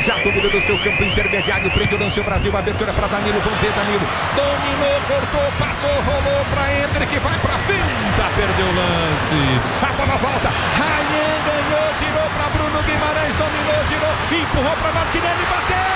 Já domina do seu campo intermediário, prende o lance o Brasil, abertura para Danilo, vamos ver Danilo, dominou, cortou, passou, rolou para Endrick, vai para finta, perdeu o lance, a bola volta, Rayan ganhou, girou para Bruno Guimarães, dominou, girou, empurrou para Martinelli, bateu!